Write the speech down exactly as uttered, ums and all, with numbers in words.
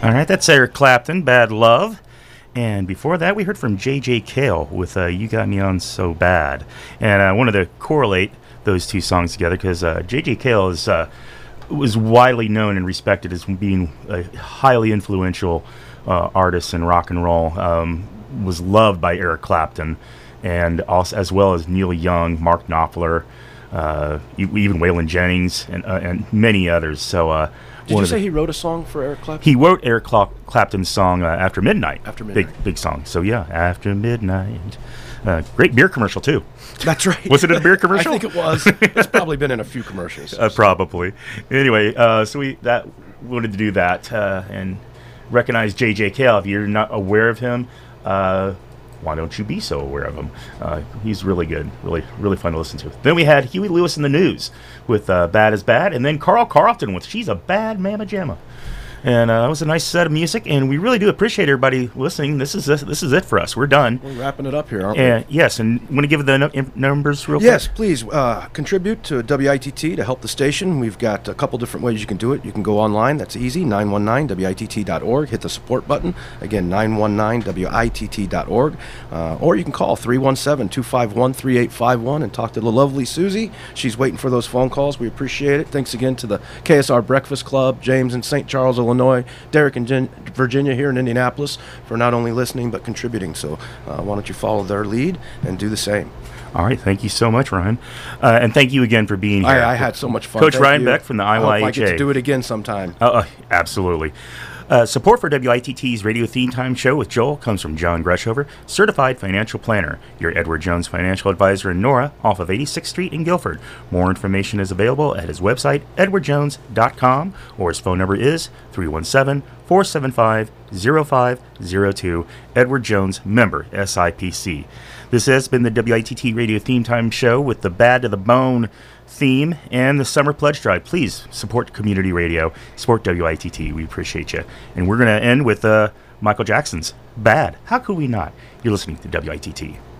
All right, that's Eric Clapton, Bad Love. And before that, we heard from J J. Cale with uh, You Got Me On So Bad. And I wanted to correlate those two songs together because uh, J J. Cale is, uh, was widely known and respected as being a highly influential uh, artist in rock and roll. Um, was loved by Eric Clapton, and also as well as Neil Young, Mark Knopfler, uh, even Waylon Jennings, and, uh, and many others. So, uh, Did you say he wrote a song for Eric Clapton? He wrote Eric Cla- Clapton's song uh, After Midnight. After Midnight. Big, big song. So, yeah, After Midnight. Uh, great beer commercial, too. That's right. Was it a beer commercial? I think it was. It's probably been in a few commercials. Uh, probably. Anyway, uh, so we that wanted to do that uh, and recognize J J. Cale. If you're not aware of him, uh, why don't you be so aware of him? Uh, he's really good, really, really fun to listen to. Then we had Huey Lewis in the News with uh, Bad is Bad, and then Carl Carlton with She's a Bad Mamma Jamma. And uh, that was a nice set of music, and we really do appreciate everybody listening. This is this, this is it for us. We're done. We're wrapping it up here, aren't and, we? Yes, and want to give the num- numbers real yes, quick? Yes, please. Uh, contribute to W I T T to help the station. We've got a couple different ways you can do it. You can go online. That's easy, nine one nine W I T T dot org. Hit the support button. Again, nine one nine W I T T dot org. Uh, or you can call three one seven, two five one, three eight five one and talk to the lovely Susie. She's waiting for those phone calls. We appreciate it. Thanks again to the K S R Breakfast Club, James in Saint Charles, Illinois, Derek in Gen- Virginia here in Indianapolis for not only listening but contributing. So uh, why don't you follow their lead and do the same. All right, thank you so much, Ryan. Uh, and thank you again for being here. I, I had so much fun. Coach Thank Ryan you. Beck from the I Y H A. I hope I get to do it again sometime. Uh, uh, absolutely. Uh, support for W I T T's Radio Theme Time show with Joel comes from John Greshover, certified financial planner, your Edward Jones financial advisor in Nora, off of eighty-sixth Street in Guilford. More information is available at his website, edward jones dot com, or his phone number is three one seven, four seven five, zero five zero two. Edward Jones, member S I P C. This has been the W I T T Radio Theme Time show with the Bad to the Bone theme and the Summer Pledge Drive. Please support community radio, support W I T T. We appreciate you. And we're going to end with uh, Michael Jackson's Bad. How could we not? You're listening to W I T T.